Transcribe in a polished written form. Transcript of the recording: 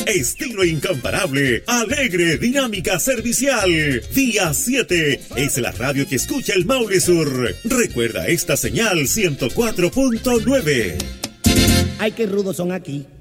estilo incomparable, alegre, dinámica, servicial. Día 7 es la radio que escucha el Maule Sur. Recuerda esta señal 104.9. Ay, qué rudos son aquí.